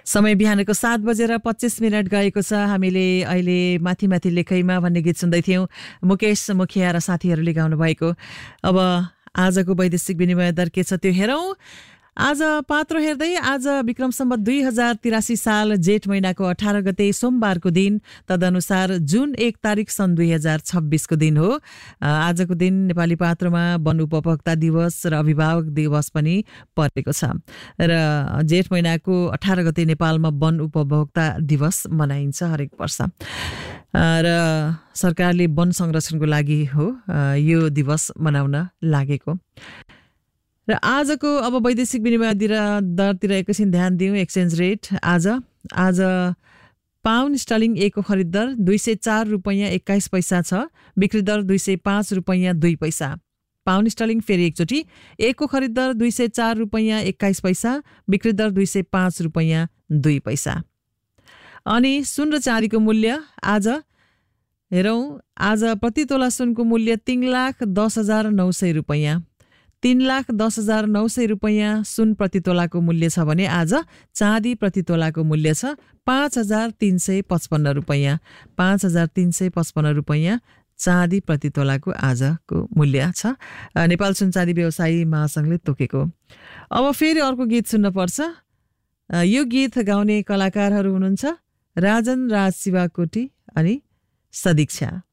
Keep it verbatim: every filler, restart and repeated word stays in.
समय बिहानको सात बजेर पच्चिस मिनट गएको छ। हामीले अहिले माथि माथि लेखैमा भन्ने गीत सुन्दै थियौँ, मुकेश मुखिया र साथीहरूले गाउनु भएको। अब आजको वैदेशिक विनिमय दर के छ त्यो हेरौँ। आज पात्रो हेर्दै आज विक्रम सम्वत दुई हजार तिरासी साल जेठ महिनाको अठारह गते सोमबारको दिन, तदनुसार जुन एक तारिक सन् दुई हजार छब्बिसको दिन हो। आजको दिन नेपाली पात्रोमा वन उपभोक्ता दिवस र अभिभावक दिवस पनि परेको छ र जेठ महिनाको अठारह गते नेपालमा वन उपभोक्ता दिवस मनाइन्छ हरेक वर्ष र सरकारले वन संरक्षणको लागि हो यो दिवस मनाउन लागेको। र आजको अब वैदेशिक विनिमय दरतिर एकैछिन ध्यान दिउँ। एक्सचेन्ज रेट आज आज पाउन्ड स्टर्लिङ एकको खरिद दर दुई सय चार रुपैयाँ एक्काइस पैसा छ, बिक्री दर दुई सय पाँच रुपैयाँ दुई पैसा। पाउन्ड स्टर्लिङ फेरि एकचोटि, एकको खरिद दर दुई सय चार रुपैयाँ एक्काइस पैसा, बिक्री दर दुई सय पाँच रुपैयाँ दुई पैसा। अनि सुन र चाँदीको मूल्य आज हेरौँ। आज प्रति तोला सुनको मूल्य तीन लाख दस हजार नौ सय रुपैयाँ तीन लाख दस हजार नौ सय रुपैयाँ सुन प्रति तोलाको मूल्य छ भने आज चाँदी प्रति तोलाको मूल्य छ पाँच हजार तीन सय पचपन्न रुपैयाँ पाँच हजार तीन सय पचपन्न रुपैयाँ चाँदी प्रति तोलाको आजको मूल्य छ, नेपाल सुन चाँदी व्यवसायी महासङ्घले तोकेको। अब फेरि अर्को गीत सुन्न पर्छ। यो गीत गाउने कलाकारहरू हुनुहुन्छ राजन राज शिवाकोटी अनि सदिक्षा।